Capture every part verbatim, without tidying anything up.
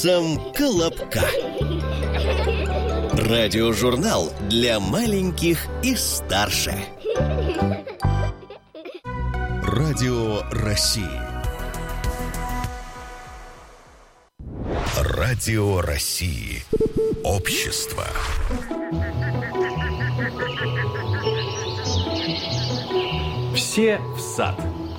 вкусом Колобка. Радиожурнал для маленьких и старше. Радио России. Радио России. Общество. Все в сад.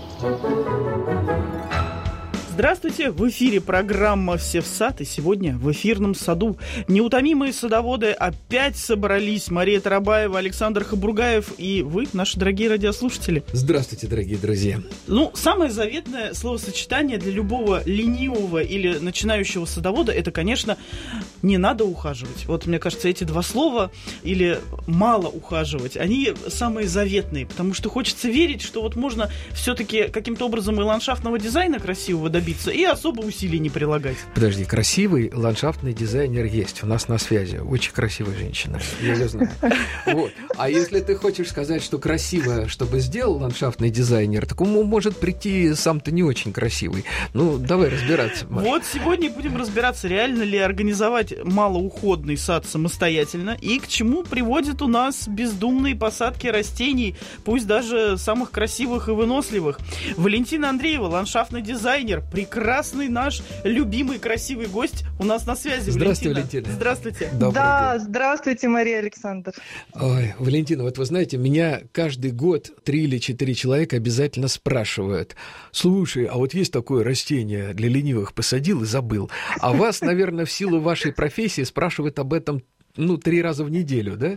Здравствуйте, в эфире программа «Все в сад», и сегодня в эфирном саду неутомимые садоводы опять собрались. Мария Тарабаева, Александр Хабургаев и вы, наши дорогие радиослушатели. Здравствуйте, дорогие друзья. Ну, самое заветное словосочетание для любого ленивого или начинающего садовода — это, конечно, не надо ухаживать. Вот, мне кажется, эти два слова, или мало ухаживать, они самые заветные, потому что хочется верить, что вот можно все-таки каким-то образом и ландшафтного дизайна красивого добиться, и особо усилий не прилагать. Подожди, красивый ландшафтный дизайнер есть у нас на связи. Очень красивая женщина. Я ее знаю. Вот. А если ты хочешь сказать, что красиво, чтобы сделал ландшафтный дизайнер, так ему может прийти сам-то не очень красивый. Ну, давай разбираться, Маша. Вот сегодня будем разбираться, реально ли организовать малоуходный сад самостоятельно и к чему приводят у нас бездумные посадки растений, пусть даже самых красивых и выносливых. Валентина Андреева, ландшафтный дизайнер, прекрасный наш любимый красивый гость у нас на связи. Здравствуйте, Валентина. Валентина. Здравствуйте. Добрый да, день. Здравствуйте, Мария Александр. Ой, Валентина, вот вы знаете, меня каждый год три или четыре человека обязательно спрашивают: слушай, а вот есть такое растение для ленивых, посадил и забыл. А вас, наверное, в силу вашей профессии спрашивают об этом ну, три раза в неделю, да?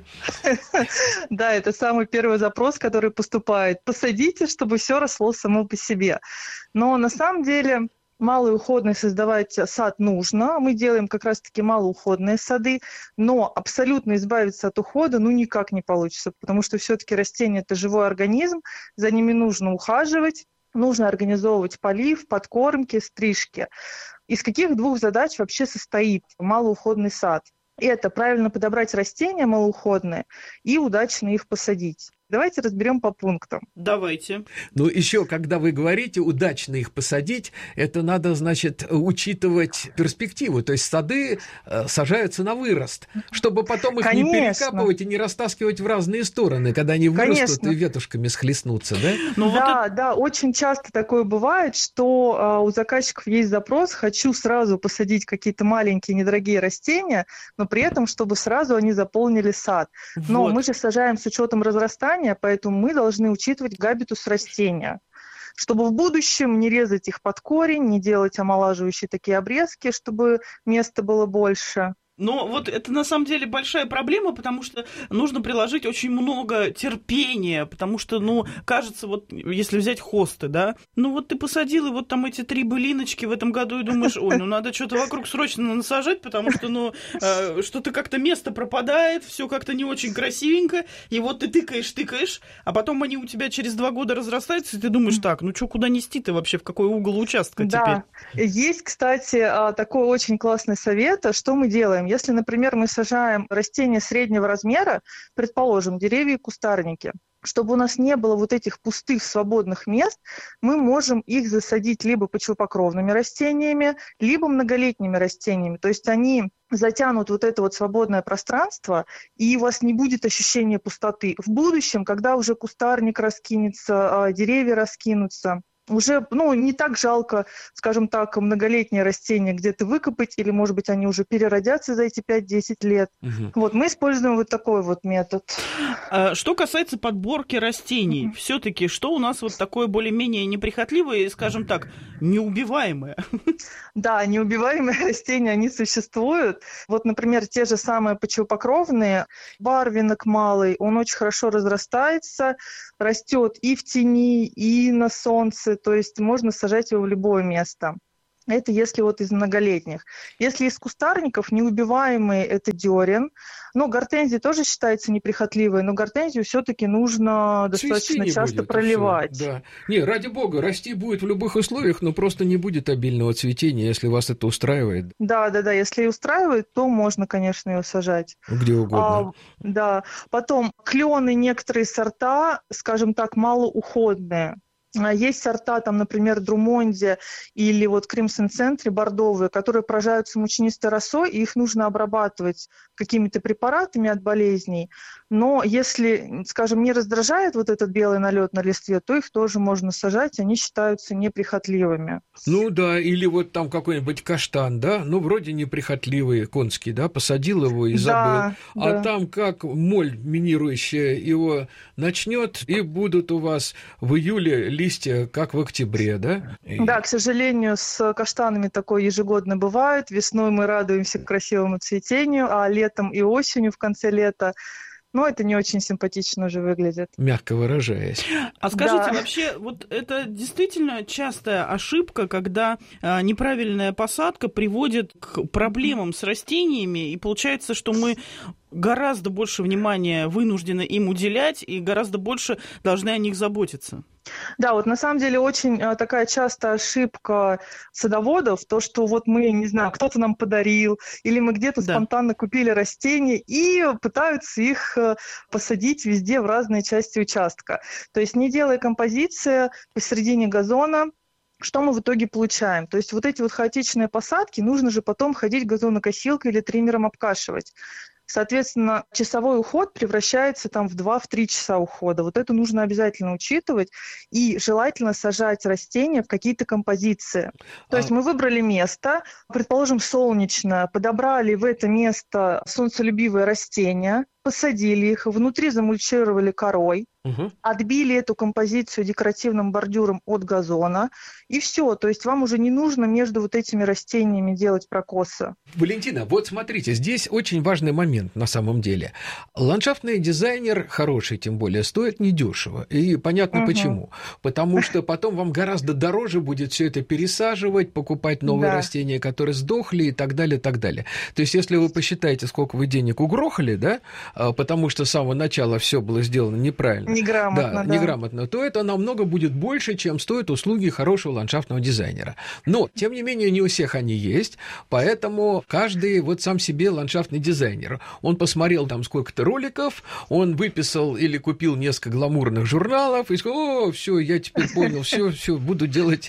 Да, это самый первый запрос, который поступает. Посадите, чтобы все росло само по себе. Но на самом деле малоуходный создавать сад нужно. Мы делаем как раз-таки малоуходные сады, но абсолютно избавиться от ухода ну никак не получится, потому что все-таки растение – это живой организм, за ними нужно ухаживать, нужно организовывать полив, подкормки, стрижки. Из каких двух задач вообще состоит малоуходный сад? Это правильно подобрать растения малоуходные и удачно их посадить. Давайте разберем по пунктам. Давайте. Ну, еще, когда вы говорите удачно их посадить, это надо, значит, учитывать перспективу. То есть сады э, сажаются на вырост, чтобы потом их Конечно. не перекапывать и не растаскивать в разные стороны, когда они вырастут Конечно. и ветушками схлестнутся, да? Ну, да, вот это... да, очень часто такое бывает, что э, у заказчиков есть запрос: хочу сразу посадить какие-то маленькие недорогие растения, но при этом, чтобы сразу они заполнили сад. Но Вот. мы же сажаем с учетом разрастания, поэтому мы должны учитывать габитус растения, чтобы в будущем не резать их под корень, не делать омолаживающие такие обрезки, чтобы места было больше. Но вот это на самом деле большая проблема, потому что нужно приложить очень много терпения, потому что, ну, кажется, вот если взять хосты, да, ну вот ты посадил, и вот там эти три былиночки в этом году, и думаешь, ой, ну надо что-то вокруг срочно насажать, потому что, ну, э, что-то как-то место пропадает, все как-то не очень красивенько, и вот ты тыкаешь, тыкаешь, а потом они у тебя через два года разрастаются, и ты думаешь, так, ну что, куда нести-то вообще, в какой угол участка да. теперь? Есть, кстати, такой очень классный совет, что мы делаем. Если, например, мы сажаем растения среднего размера, предположим, деревья и кустарники, чтобы у нас не было вот этих пустых свободных мест, мы можем их засадить либо почвопокровными растениями, либо многолетними растениями. То есть они затянут вот это вот свободное пространство, и у вас не будет ощущения пустоты. В будущем, когда уже кустарник раскинется, деревья раскинутся, уже, ну, не так жалко, скажем так, многолетние растения где-то выкопать, или, может быть, они уже переродятся за эти пять-десять лет. Угу. Вот мы используем вот такой вот метод. Что касается подборки растений, угу. все-таки что у нас вот такое более-менее неприхотливое и, скажем так, неубиваемое? Да, неубиваемые растения, они существуют. Вот, например, те же самые почвопокровные, барвинок малый, он очень хорошо разрастается, растет и в тени, и на солнце. То есть можно сажать его в любое место. Это если вот из многолетних. Если из кустарников, неубиваемые, это дерен. Но гортензия тоже считается неприхотливой, но гортензию все-таки нужно достаточно Цвести часто будет, проливать. Да. Не, ради бога, расти будет в любых условиях, но просто не будет обильного цветения, если вас это устраивает. Да, да, да. Если устраивает, то можно, конечно, ее сажать. Где угодно. А, да. Потом клены, некоторые сорта, скажем так, малоуходные. Есть сорта, там, например, Друмонди или вот Кримсон-центри бордовые, которые поражаются мучнистой росой, и их нужно обрабатывать какими-то препаратами от болезней. Но если, скажем, не раздражает вот этот белый налет на листве, то их тоже можно сажать, они считаются неприхотливыми. Ну да, или вот там какой-нибудь каштан, да, ну вроде неприхотливый, конский, да, посадил его и забыл. Да, а да. Там как моль минирующая его начнет, и будут у вас в июле листья, как в октябре, да? Да, к сожалению, с каштанами такое ежегодно бывает. Весной мы радуемся красивому цветению, а летом и осенью, в конце лета, но это не очень симпатично уже выглядит. Мягко выражаясь. А скажите, да. вообще, вот это действительно частая ошибка, когда а, неправильная посадка приводит к проблемам с растениями, и получается, что мы гораздо больше внимания вынуждены им уделять и гораздо больше должны о них заботиться. Да, вот на самом деле очень а, такая частая ошибка садоводов, то, что вот мы, не знаю, кто-то нам подарил, или мы где-то да. спонтанно купили растения и пытаются их а, посадить везде в разные части участка. То есть не делая композиции посередине газона, что мы в итоге получаем? То есть вот эти вот хаотичные посадки нужно же потом ходить газонокосилкой или триммером обкашивать. Соответственно, часовой уход превращается там в два-три часа ухода. Вот это нужно обязательно учитывать и желательно сажать растения в какие-то композиции. То а... есть мы выбрали место, предположим, солнечное, подобрали в это место солнцелюбивые растения, посадили их, внутри замульчировали корой, угу. отбили эту композицию декоративным бордюром от газона, и все. То есть вам уже не нужно между вот этими растениями делать прокосы. Валентина, вот смотрите, здесь очень важный момент на самом деле. Ландшафтный дизайнер, хороший тем более, стоит недешево. И понятно угу. почему. Потому что потом вам гораздо дороже будет все это пересаживать, покупать новые да. растения, которые сдохли и так далее, и так далее. То есть если вы посчитаете, сколько вы денег угрохали, да, потому что с самого начала все было сделано неправильно, неграмотно, да, да. неграмотно, то это намного будет больше, чем стоят услуги хорошего ландшафтного дизайнера. Но, тем не менее, не у всех они есть, поэтому каждый вот сам себе ландшафтный дизайнер. Он посмотрел там сколько-то роликов, он выписал или купил несколько гламурных журналов и сказал: о, все, я теперь понял, все, все, буду делать.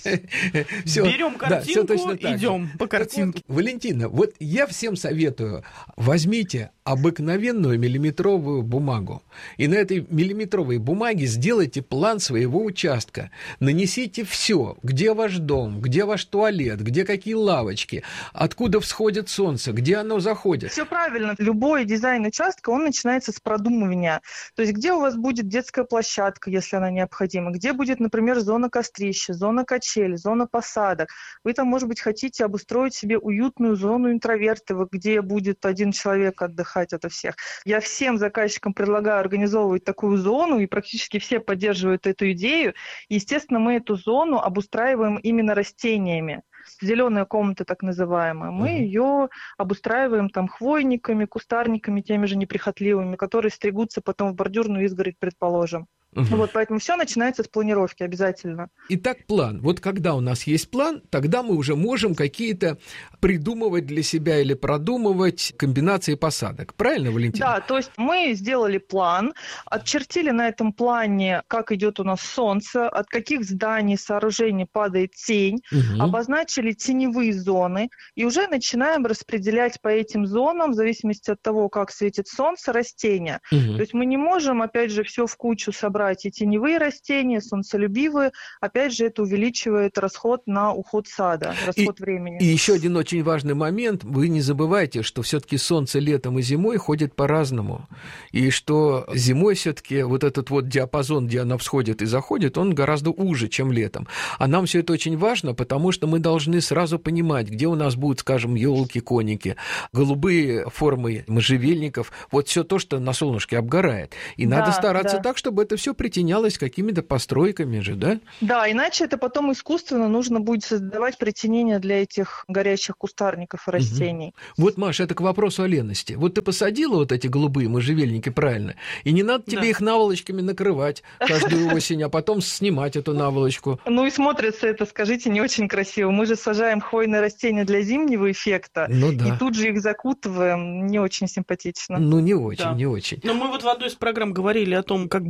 Берем картинку, идем по картинке. Валентина, вот я всем советую, возьмите обыкновенную миллиметровую бумагу. И на этой миллиметровой бумаге сделайте план своего участка. Нанесите все, где ваш дом, где ваш туалет, где какие лавочки, откуда всходит солнце, где оно заходит. Все правильно. Любой дизайн участка, он начинается с продумывания. То есть где у вас будет детская площадка, если она необходима, где будет, например, зона кострища, зона качели, зона посадок. Вы там, может быть, хотите обустроить себе уютную зону интровертов, где будет один человек отдыхать от всех. Я всем заказчикам предлагаю организовывать такую зону, и практически все поддерживают эту идею. Естественно, мы эту зону обустраиваем именно растениями. Зеленая комната, так называемая. Мы uh-huh. ее обустраиваем там хвойниками, кустарниками, теми же неприхотливыми, которые стригутся потом в бордюрную изгородь, предположим. Угу. Вот, поэтому все начинается с планировки обязательно. Итак, план. Вот когда у нас есть план, тогда мы уже можем какие-то придумывать для себя или продумывать комбинации посадок. Правильно, Валентина? Да, то есть мы сделали план, отчертили на этом плане, как идет у нас солнце, от каких зданий, сооружений падает тень, угу. обозначили теневые зоны и уже начинаем распределять по этим зонам, в зависимости от того, как светит солнце, растения. Угу. То есть мы не можем, опять же, все в кучу собрать и теневые растения, солнцелюбивые. Опять же, это увеличивает расход на уход сада, расход и, времени. И еще один очень важный момент. Вы не забывайте, что все-таки солнце летом и зимой ходит по-разному. И что зимой все-таки вот этот вот диапазон, где оно всходит и заходит, он гораздо уже, чем летом. А нам все это очень важно, потому что мы должны сразу понимать, где у нас будут, скажем, елки, коники, голубые формы можжевельников, вот все то, что на солнышке обгорает. И да, надо стараться да. так, чтобы это все притенялось какими-то постройками же, да? Да, иначе это потом искусственно нужно будет создавать притенение для этих горящих кустарников и растений. Угу. Вот, Маша, это к вопросу о лености. Вот ты посадила вот эти голубые можжевельники правильно, и не надо тебе да. их наволочками накрывать каждую осень, а потом снимать эту наволочку. Ну и смотрится это, скажите, не очень красиво. Мы же сажаем хвойные растения для зимнего эффекта, ну, да. и тут же их закутываем. Не очень симпатично. Ну, не очень, да. не очень. Но мы вот в одной из программ говорили о том, как было бы прекрасно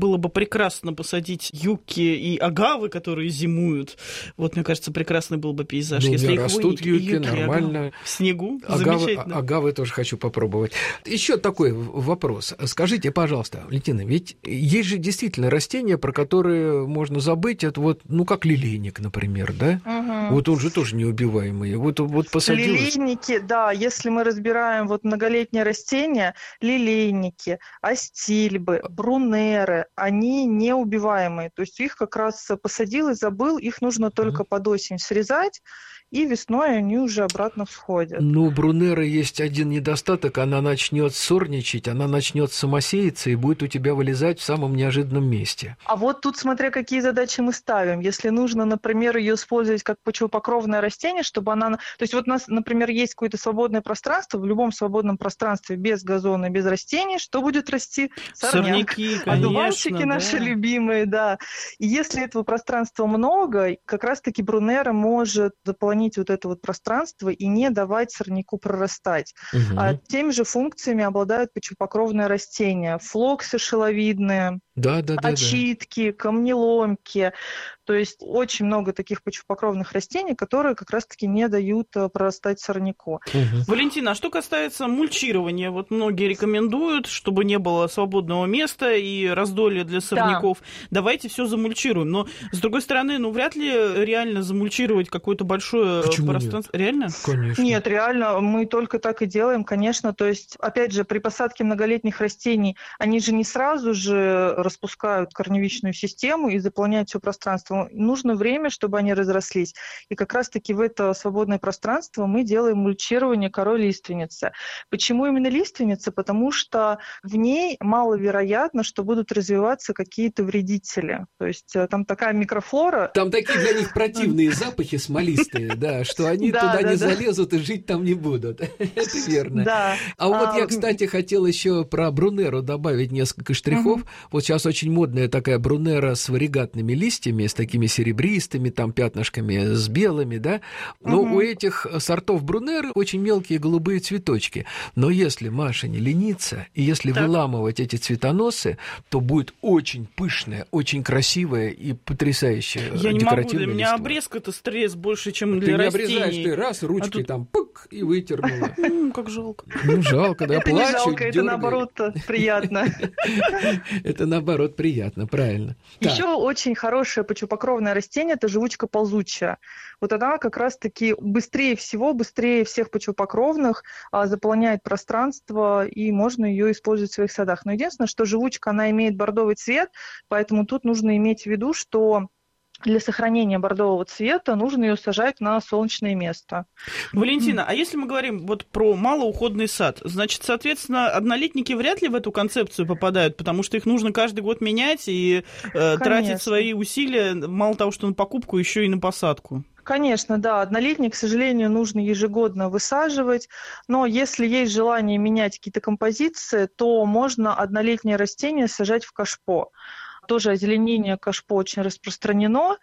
прекрасно посадить юкки и агавы, которые зимуют. Вот, мне кажется, прекрасный был бы пейзаж. Ну, если их растут юкки, юкки, юкки нормально. В снегу, агавы, замечательно. Агавы тоже хочу попробовать. Еще такой вопрос. Скажите, пожалуйста, Валентина, ведь есть же действительно растения, про которые можно забыть. Это вот, ну, как лилейник, например, да? Угу. Вот он же тоже неубиваемый. Вот, вот посадил... Лилейники, да, если мы разбираем вот многолетние растения, лилейники, астильбы, брунеры, они неубиваемые. То есть их как раз посадил и забыл, их нужно только под осень срезать, и весной они уже обратно всходят. Ну, у брунеры есть один недостаток. Она начнет сорничать, она начнет самосеяться и будет у тебя вылезать в самом неожиданном месте. А вот тут смотря какие задачи мы ставим. Если нужно, например, ее использовать как почвопокровное растение, чтобы она... То есть вот у нас, например, есть какое-то свободное пространство, в любом свободном пространстве без газона, без растений, что будет расти? Сорняк. Сорняки, конечно, одуванчики да. наши любимые, да. И если этого пространства много, как раз-таки брунера может заполнить вот это вот пространство и не давать сорняку прорастать. Угу. А теми же функциями обладают почвопокровные растения. Флоксы шеловидные, да, да, да, очитки, да. камнеломки. То есть очень много таких почвопокровных растений, которые как раз-таки не дают прорастать сорняку. Угу. Валентина, а что касается мульчирования, вот многие рекомендуют, чтобы не было свободного места и раздолья для сорняков. Да. Давайте все замульчируем. Но, с другой стороны, ну, вряд ли реально замульчировать какое-то большое Почему пространство. Нет? Реально? Конечно. Нет, реально, мы только так и делаем, конечно. То есть, опять же, при посадке многолетних растений, они же не сразу же распускают корневичную систему и заполняют все пространство. Нужно время, чтобы они разрослись. И как раз-таки в это свободное пространство мы делаем мульчирование корой лиственницы. Почему именно лиственница? Потому что в ней маловероятно, что будут развиваться какие-то вредители. То есть там такая микрофлора. Там такие для них противные запахи смолистые, да, что они Да, туда да, не да. залезут и жить там не будут. Это верно. Да. А вот А, я, кстати, хотел еще про брунеру добавить несколько штрихов. Мгм. Вот сейчас очень модная такая брунера с варигатными листьями, с такими серебристыми, там пятнышками, с белыми, да. Но Мгм. у этих сортов брунеры очень мелкие голубые цветочки. Но если Маша не ленится, и если Так. выламывать эти цветоносы, то будет очень пышная, очень красивая и потрясающая Я не могу, декоративная для меня листва. обрезка-то стресс больше, чем Ты для не растений. обрезаешь, ты раз, ручкой тут- там пык, и вытернула. М, как жалко. Ну, жалко, да, Это не плачу, жалко, это дёргаю. наоборот приятно. Это наоборот приятно, правильно. Так. Еще очень хорошее почвопокровное растение – это живучка ползучая. Вот она как раз-таки быстрее всего, быстрее всех почвопокровных а, заполняет пространство, и можно ее использовать в своих садах. Но единственное, что живучка, она имеет бордовый цвет, поэтому тут нужно иметь в виду, что для сохранения бордового цвета нужно ее сажать на солнечное место. Валентина, а если мы говорим вот про малоуходный сад, значит, соответственно, однолетники вряд ли в эту концепцию попадают, потому что их нужно каждый год менять и э, тратить свои усилия, мало того, что на покупку, еще и на посадку. Конечно, да, однолетник, к сожалению, нужно ежегодно высаживать, но если есть желание менять какие-то композиции, то можно однолетнее растение сажать в кашпо. Тоже озеленение кашпо очень распространено,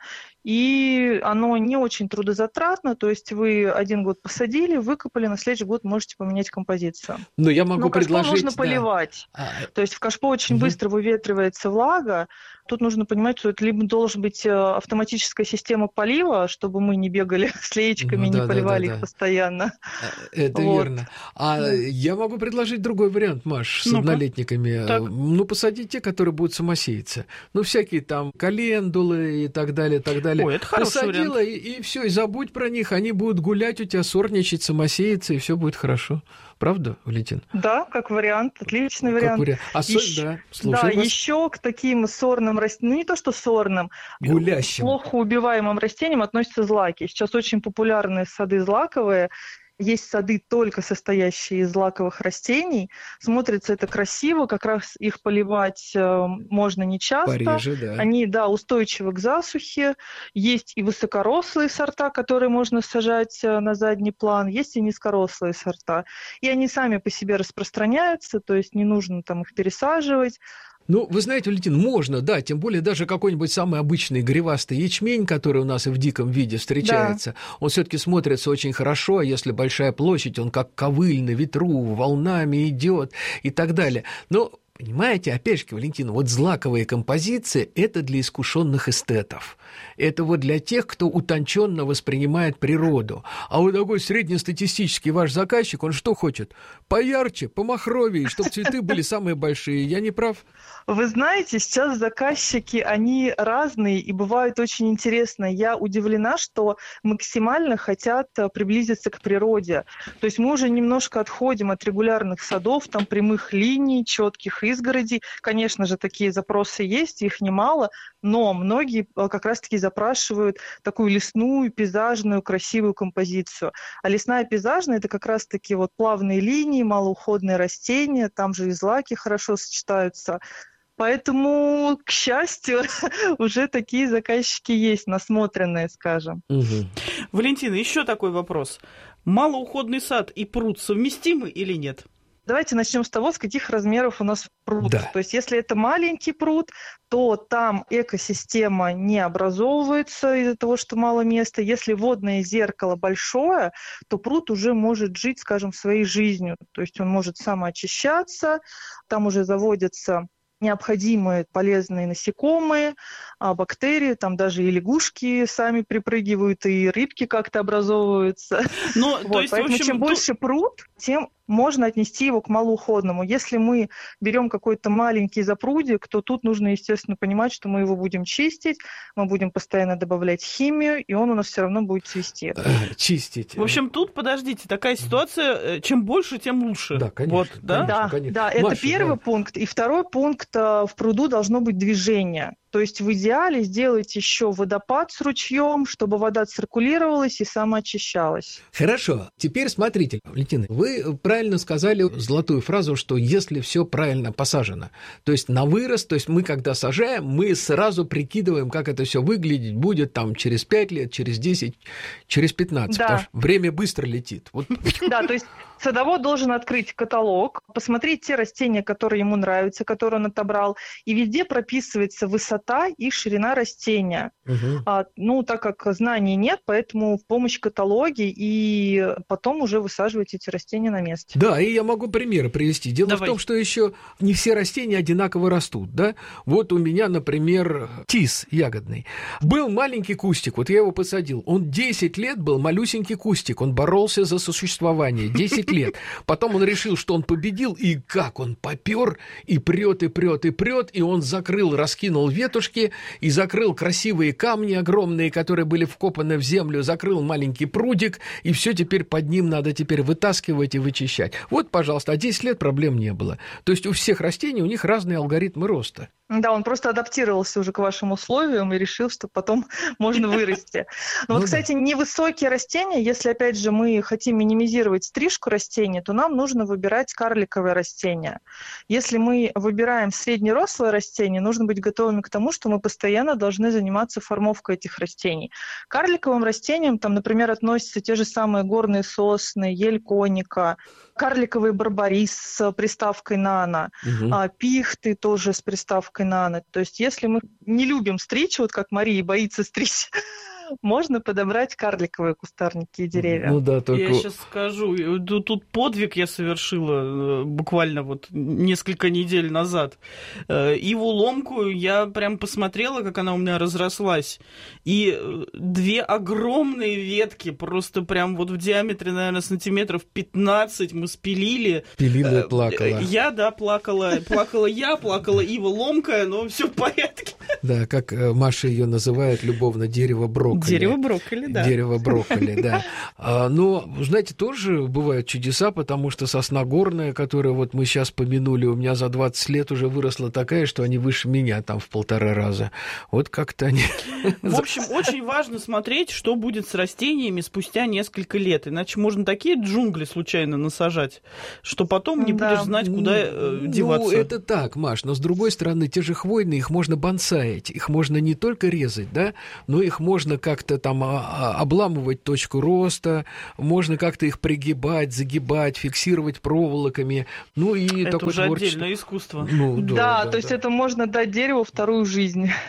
и оно не очень трудозатратно, то есть вы один год посадили, выкопали, на следующий год можете поменять композицию. Но я могу Но кашпо предложить... нужно да. поливать. А, То есть в кашпо очень Мгм. быстро выветривается влага. Тут нужно понимать, что это либо должен быть э, автоматическая система полива, чтобы мы не бегали с леечками, Ну не да, да, поливали да, их да. постоянно. Это Вот. верно. А Да. я могу предложить другой вариант, Маш, с Ну-ка. однолетниками. Так. Ну, посадить те, которые будут самосеяться. Ну, всякие там календулы и так далее, так далее. Ой, это хороший Посадила, и, и все, и забудь про них. Они будут гулять у тебя, сорничать, самосеяться, и все будет хорошо. Правда, Валентин? Да, как вариант, отличный Как вариант. вариант. А со- Ещё- да, Да, слушай вас. еще к таким сорным растениям, ну не то что сорным, Гулящим. плохо убиваемым растениям относятся злаки. Сейчас очень популярны сады злаковые. Есть сады, только состоящие из злаковых растений. Смотрится это красиво, как раз их поливать э, можно не часто. Пореже, да. Они, да, устойчивы к засухе. Есть и высокорослые сорта, которые можно сажать э, на задний план. Есть и низкорослые сорта. И они сами по себе распространяются, то есть не нужно там их пересаживать. Ну, вы знаете, Валентин, можно, да, тем более даже какой-нибудь самый обычный гривастый ячмень, который у нас и в диком виде встречается, да. Он все-таки смотрится очень хорошо, а если большая площадь, он как ковыль на ветру, волнами идет и так далее. Но Понимаете, опять же, Валентина, вот злаковые композиции – это для искушенных эстетов. Это вот для тех, кто утонченно воспринимает природу. А вот такой среднестатистический ваш заказчик, он что хочет? Поярче, помахровее, чтобы цветы были самые большие. Я не прав? Вы знаете, сейчас заказчики, они разные и бывают очень интересные. Я удивлена, что максимально хотят приблизиться к природе. То есть мы уже немножко отходим от регулярных садов, там прямых линий, четких изгородей. Конечно же, такие запросы есть, их немало, но многие как раз-таки запрашивают такую лесную, пейзажную, красивую композицию. А лесная пейзажная – это как раз-таки вот плавные линии, малоуходные растения, там же и злаки хорошо сочетаются. Поэтому, к счастью, уже такие заказчики есть, насмотренные, скажем. Угу. Валентина, еще такой вопрос. Малоуходный сад и пруд совместимы или нет? Давайте начнем с того, с каких размеров у нас пруд. Да. То есть если это маленький пруд, то там экосистема не образовывается из-за того, что мало места. Если водное зеркало большое, то пруд уже может жить, скажем, своей жизнью. То есть он может самоочищаться, там уже заводятся необходимые полезные насекомые, бактерии, там даже и лягушки сами припрыгивают, и рыбки как-то образовываются. Но, вот, то есть, поэтому в общем, чем то... больше пруд, тем можно отнести его к малоуходному. Если мы берем какой-то маленький запрудик, то тут нужно, естественно, понимать, что мы его будем чистить, мы будем постоянно добавлять химию, и он у нас все равно будет цвести. Чистить. В общем, тут, подождите, такая ситуация, чем больше, тем лучше. Да, конечно. Вот, да? Да, конечно. да, это Маша, первый да. пункт. И второй пункт, в пруду должно быть движение. То есть в идеале сделать еще водопад с ручьем, чтобы вода циркулировалась и самоочищалась. Хорошо. Теперь смотрите, Валентина, вы правильно сказали золотую фразу, что если все правильно посажено, то есть на вырост, то есть мы когда сажаем, мы сразу прикидываем, как это все выглядеть будет там через пять лет, через десять, через пятнадцать, Да. потому что время быстро летит. Вот. Да, то есть садовод должен открыть каталог, посмотреть те растения, которые ему нравятся, которые он отобрал, и везде прописывается высота и ширина растения. Угу. А, ну, так как знаний нет, поэтому в помощь каталоги, и потом уже высаживать эти растения на месте. Да, и я могу примеры привести. Дело Давай. в том, что еще не все растения одинаково растут, да? Вот у меня, например, тис ягодный. Был маленький кустик, вот я его посадил. Он десять лет был малюсенький кустик, он боролся за сосуществование, десять лет. Потом он решил, что он победил, и как он попер, и прет, и прет, и прет, и он закрыл, раскинул ветушки, и закрыл красивые камни огромные, которые были вкопаны в землю, закрыл маленький прудик, и все теперь под ним надо теперь вытаскивать и вычищать. Вот, пожалуйста, а десять лет проблем не было. То есть у всех растений, у них разные алгоритмы роста. Да, он просто адаптировался уже к вашим условиям и решил, что потом можно вырасти. Но Ну вот, да. кстати, невысокие растения, если, опять же, мы хотим минимизировать стрижку растений, то нам нужно выбирать карликовые растения. Если мы выбираем среднерослые растения, нужно быть готовыми к тому, что мы постоянно должны заниматься формовкой этих растений. К карликовым растениям, там, например, относятся те же самые горные сосны, ель коника, карликовый барбарис с приставкой «нано», Угу. а, пихты тоже с приставкой «нано». То есть если мы не любим стричь, вот как Мария боится стричь, можно подобрать карликовые кустарники и деревья. Ну да, только... Я сейчас скажу, тут тут подвиг я совершила э, буквально вот несколько недель назад. Э, Иву ломку я прям посмотрела, как она у меня разрослась. И э, две огромные ветки, просто прям вот в диаметре, наверное, сантиметров пятнадцать мы спилили. Пилила и Э, плакала. Я, да, плакала. Плакала я, плакала Ива ломкая, но все в порядке. Да, как э, Маша ее называет любовно, дерево брокколи. Дерево брокколи, да. Дерево брокколи, да. А, но, знаете, тоже бывают чудеса, потому что сосна горная, которую вот мы сейчас помянули, у меня за двадцать лет уже выросла такая, что они выше меня там в полтора раза. Вот как-то они... В общем, очень важно смотреть, что будет с растениями спустя несколько лет. Иначе можно такие джунгли случайно насажать, что потом не Да. будешь знать, куда э, Ну, деваться. это так, Маш, но с другой стороны, те же хвойные, их можно бонсаить, их можно не только резать, да, но их можно как-то там а, а, обламывать точку роста, можно как-то их пригибать, загибать, фиксировать проволоками, ну и Это такое уже творчество. отдельное искусство. Ну, Да, то есть это можно дать дереву вторую жизнь.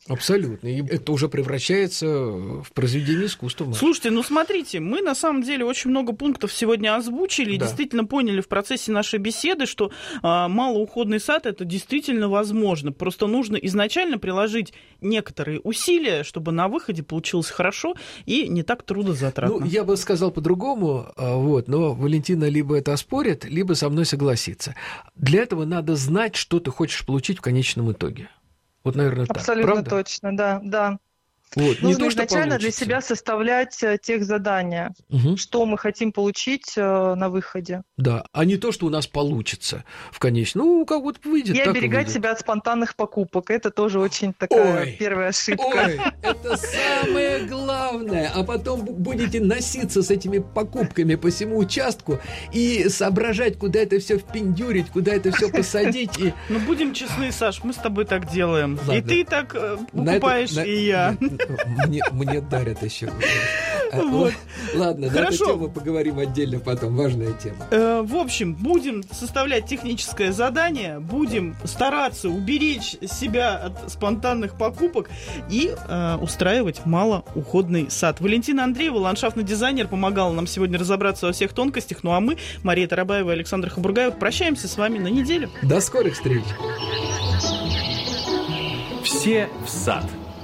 Абсолютно. И это уже превращается в произведение искусства. Маша. Слушайте, ну смотрите, мы на самом деле очень много пунктов сегодня озвучили, и да. действительно поняли в процессе нашей беседы, что а, малоуходный сад – это действительно возможно. Просто нужно изначально приложить некоторые усилия, чтобы на выходе получилось хорошо и не так трудозатратно. Ну, я бы сказал по-другому, вот, но Валентина либо это оспорит, либо со мной согласится. Для этого надо знать, что ты хочешь получить в конечном итоге. Вот, наверное, так. Абсолютно Правда? точно, да, да. Вот. Нужно Не то, изначально для себя составлять тех задания, угу. что мы хотим получить на выходе. Да, а не то, что у нас получится в конечном. Ну, как вот выйдет, и так оберегать и выйдет. себя от спонтанных покупок. Это тоже очень такая ой, первая ошибка. Ой, это самое главное. А потом будете носиться с этими покупками по всему участку и соображать, куда это все впендюрить, куда это все посадить. И... Ну, будем честны, Саш, мы с тобой так делаем. Ладно. И ты так покупаешь, это, и я. Мне, мне дарят еще. Вот. Ладно, на эту тему поговорим отдельно потом. Важная тема. Э, в общем, будем составлять техническое задание, будем стараться уберечь себя от спонтанных покупок и э, устраивать малоуходный сад. Валентина Андреева, ландшафтный дизайнер, помогала нам сегодня разобраться во всех тонкостях. Ну а мы, Мария Тарабаева и Александр Хабургаев, прощаемся с вами на неделю. До скорых встреч. Все в сад.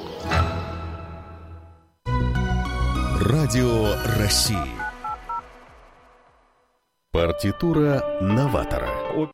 Радио России. Партитура новатора.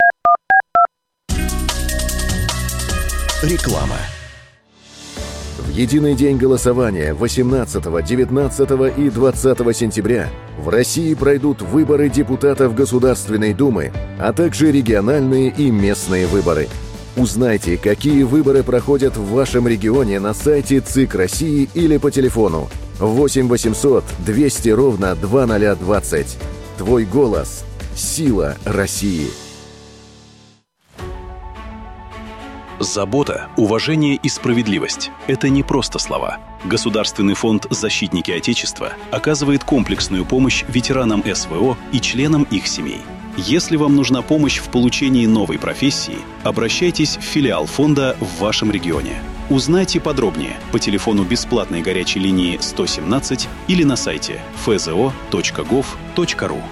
Реклама. В единый день голосования восемнадцатого, девятнадцатого и двадцатого сентября в России пройдут выборы депутатов Государственной Думы, а также региональные и местные выборы. Узнайте, какие выборы проходят в вашем регионе на сайте ЦИК России или по телефону восемь восемьсот двести ровно два ноль двадцать. Твой голос – сила России. Забота, уважение и справедливость – это не просто слова. Государственный фонд «Защитники Отечества» оказывает комплексную помощь ветеранам эс вэ о и членам их семей. Если вам нужна помощь в получении новой профессии, обращайтесь в филиал фонда в вашем регионе. Узнайте подробнее по телефону бесплатной горячей линии сто семнадцать или на сайте эф зэ о точка гов точка ру.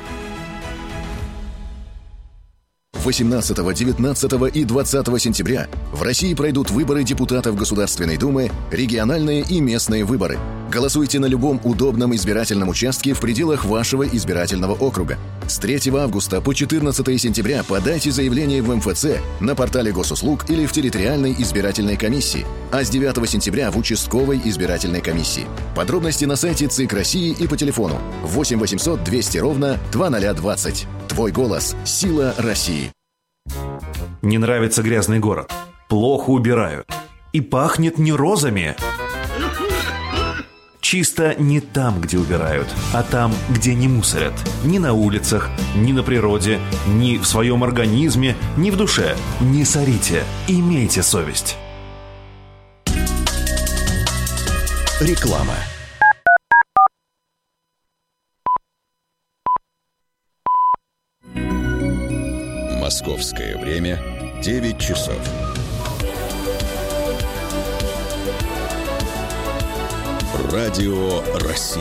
восемнадцатого, девятнадцатого и двадцатого сентября в России пройдут выборы депутатов Государственной Думы, региональные и местные выборы. Голосуйте на любом удобном избирательном участке в пределах вашего избирательного округа. С третьего августа по четырнадцатого сентября подайте заявление в эм эф цэ, на портале госуслуг или в территориальной избирательной комиссии, а с девятого сентября в участковой избирательной комиссии. Подробности на сайте ЦИК России и по телефону восемь восемьсот двести ровно два ноль двадцать. Твой голос – сила России. Не нравится грязный город. Плохо убирают. И пахнет не розами. Чисто не там, где убирают, а там, где не мусорят. Ни на улицах, ни на природе, ни в своем организме, ни в душе. Не сорите. Имейте совесть. Реклама. Московское время девять часов. Радио России.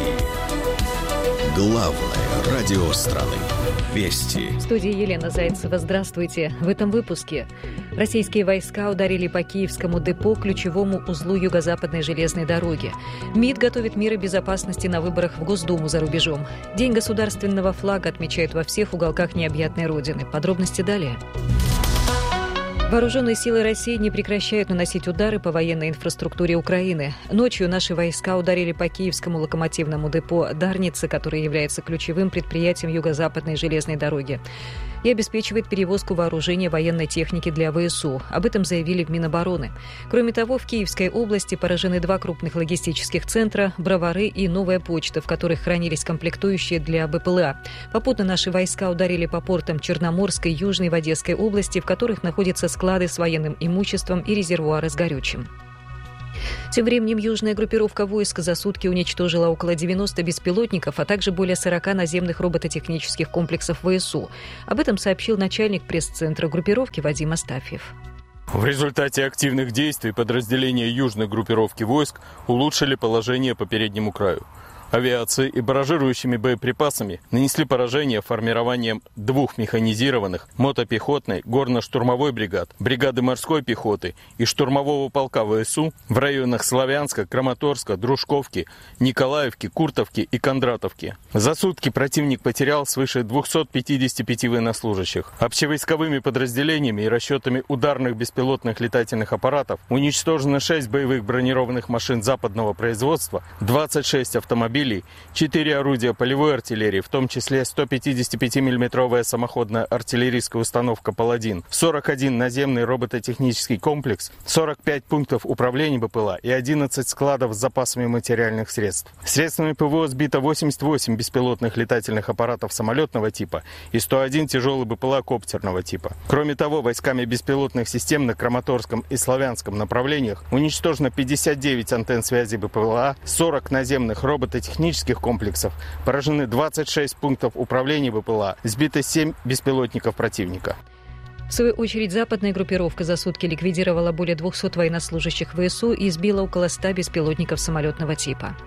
Главное радио страны. Вести. В студии Елена Зайцева. Здравствуйте. В этом выпуске. Российские войска ударили по Киевскому депо, ключевому узлу юго-западной железной дороги. МИД готовит меры безопасности на выборах в Госдуму за рубежом. День государственного флага отмечают во всех уголках необъятной родины. Подробности далее. Вооруженные силы России не прекращают наносить удары по военной инфраструктуре Украины. Ночью наши войска ударили по Киевскому локомотивному депо Дарница, которое является ключевым предприятием юго-западной железной дороги, и обеспечивает перевозку вооружения военной техники для вэ эс у. Об этом заявили в Минобороны. Кроме того, в Киевской области поражены два крупных логистических центра – Бровары и Новая почта, в которых хранились комплектующие для бэ пэ эл а. Попутно наши войска ударили по портам Черноморской, Южной в Одесской области, в которых находятся склады с военным имуществом и резервуары с горючим. Тем временем южная группировка войск за сутки уничтожила около девяноста беспилотников, а также более сорока наземных робототехнических комплексов вэ эс у. Об этом сообщил начальник пресс-центра группировки Вадим Астафьев. В результате активных действий подразделения южной группировки войск улучшили положение по переднему краю. Авиацией и барражирующими боеприпасами нанесли поражение формированием двух механизированных мотопехотной горно-штурмовой бригад, бригады морской пехоты и штурмового полка ВСУ в районах Славянска, Краматорска, Дружковки, Николаевки, Куртовки и Кондратовки. За сутки противник потерял свыше двухсот пятидесяти пяти военнослужащих. Общевойсковыми подразделениями и расчетами ударных беспилотных летательных аппаратов уничтожено шесть боевых бронированных машин западного производства, двадцать шесть автомобилей, четыре орудия полевой артиллерии, в том числе сто пятидесятипятимиллиметровая самоходная артиллерийская установка «Паладин», сорок один наземный робототехнический комплекс, сорок пять пунктов управления БПЛА и одиннадцать складов с запасами материальных средств. Средствами ПВО сбито восемьдесят восемь беспилотных летательных аппаратов самолетного типа и сто один тяжелый БПЛА коптерного типа. Кроме того, войсками беспилотных систем на Краматорском и Славянском направлениях уничтожено пятьдесят девять антенн связи БПЛА, сорок наземных робототехнических технических комплексов, поражены двадцать шесть пунктов управления БПЛА, сбито семь беспилотников противника. В свою очередь, западная группировка за сутки ликвидировала более двухсот военнослужащих ВСУ и сбила около ста беспилотников самолетного типа.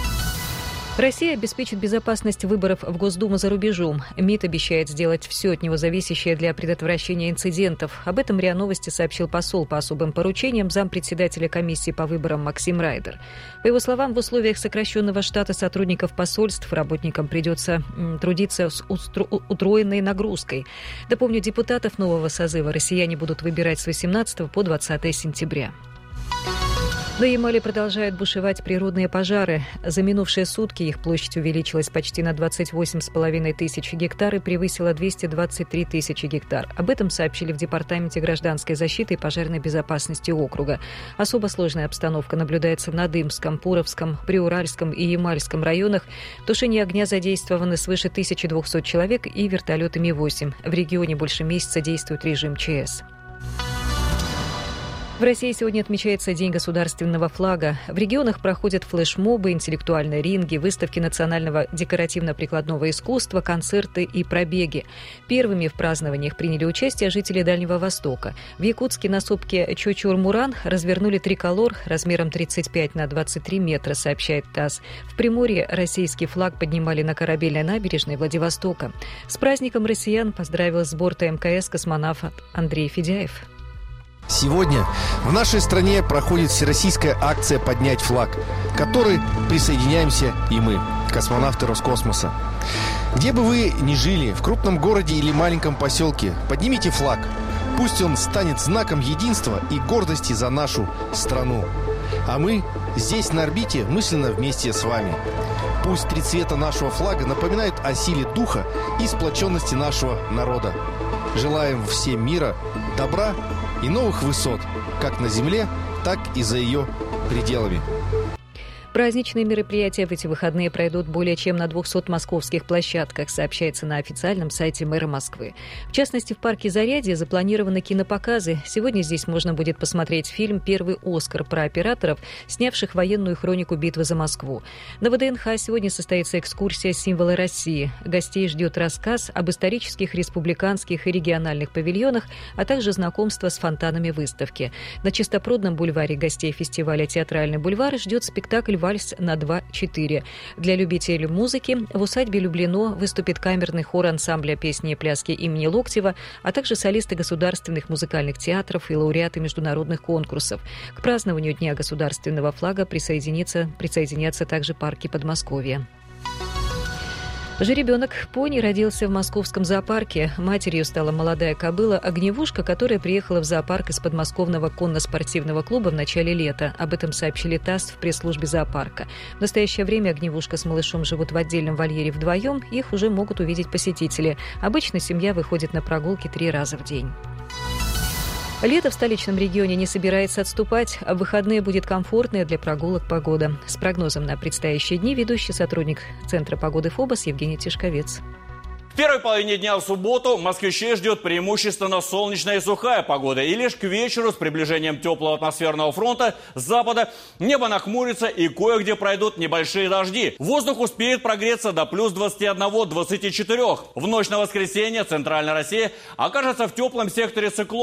Россия обеспечит безопасность выборов в Госдуму за рубежом. МИД обещает сделать все от него зависящее для предотвращения инцидентов. Об этом РИА Новости сообщил посол по особым поручениям зампредседателя комиссии по выборам Максим Райдер. По его словам, в условиях сокращенного штата сотрудников посольств работникам придется м, трудиться с устро- утроенной нагрузкой. Напомню, депутатов нового созыва россияне будут выбирать с восемнадцатого по двадцатое сентября. На Ямале продолжают бушевать природные пожары. За минувшие сутки их площадь увеличилась почти на двадцать восемь с половиной тысяч гектар и превысила двести двадцать три тысячи гектар. Об этом сообщили в Департаменте гражданской защиты и пожарной безопасности округа. Особо сложная обстановка наблюдается в Надымском, Пуровском, Приуральском и Ямальском районах. В тушении огня задействованы свыше тысячи двухсот человек и вертолеты Ми восемь. В регионе больше месяца действует режим ЧС. В России сегодня отмечается День государственного флага. В регионах проходят флешмобы, интеллектуальные ринги, выставки национального декоративно-прикладного искусства, концерты и пробеги. Первыми в празднованиях приняли участие жители Дальнего Востока. В Якутске на сопке Чочур-Муран развернули триколор размером тридцать пять на двадцать три метра, сообщает ТАСС. В Приморье российский флаг поднимали на корабельной набережной Владивостока. С праздником россиян поздравил с борта МКС космонавт Андрей Федяев. Сегодня в нашей стране проходит всероссийская акция «Поднять флаг», к которой присоединяемся и мы, космонавты Роскосмоса. Где бы вы ни жили, в крупном городе или маленьком поселке, поднимите флаг. Пусть он станет знаком единства и гордости за нашу страну. А мы здесь, на орбите, мысленно вместе с вами. Пусть три цвета нашего флага напоминают о силе духа и сплоченности нашего народа. Желаем всем мира, добра и новых высот, как на земле, так и за ее пределами. Праздничные мероприятия в эти выходные пройдут более чем на двухсот московских площадках, сообщается на официальном сайте мэра Москвы. В частности, в парке Зарядье запланированы кинопоказы. Сегодня здесь можно будет посмотреть фильм «Первый Оскар» про операторов, снявших военную хронику битвы за Москву. На ВДНХ сегодня состоится экскурсия «Символы России». Гостей ждет рассказ об исторических, республиканских и региональных павильонах, а также знакомство с фонтанами выставки. На Чистопрудном бульваре гостей фестиваля «Театральный бульвар» ждет спектакль «Вальс на два-четыре». Для любителей музыки в усадьбе Люблино выступит камерный хор ансамбля песни и пляски имени Локтева, а также солисты государственных музыкальных театров и лауреаты международных конкурсов. К празднованию Дня государственного флага присоединятся, присоединятся также парки Подмосковья. Жеребенок пони родился в московском зоопарке. Матерью стала молодая кобыла Огневушка, которая приехала в зоопарк из подмосковного конно-спортивного клуба в начале лета. Об этом сообщили ТАСС в пресс-службе зоопарка. В настоящее время Огневушка с малышом живут в отдельном вольере вдвоем. Их уже могут увидеть посетители. Обычно семья выходит на прогулки три раза в день. Лето в столичном регионе не собирается отступать, а в выходные будет комфортная для прогулок погода. С прогнозом на предстоящие дни ведущий сотрудник Центра погоды ФОБОС Евгений Тишковец. В первой половине дня в субботу москвичей ждет преимущественно солнечная и сухая погода. И лишь к вечеру с приближением теплого атмосферного фронта с запада небо нахмурится и кое-где пройдут небольшие дожди. Воздух успеет прогреться до плюс двадцати одного — двадцати четырёх. В ночь на воскресенье центральная Россия окажется в теплом секторе циклона.